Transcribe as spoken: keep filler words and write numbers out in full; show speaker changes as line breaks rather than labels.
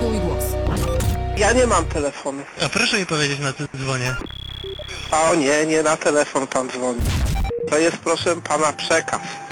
Kontynuuj głos.
Ja nie mam telefonu.
A proszę mi powiedzieć, na co dzwonię.
A o nie, nie na telefon pan dzwoni. To jest proszę pana przekaz.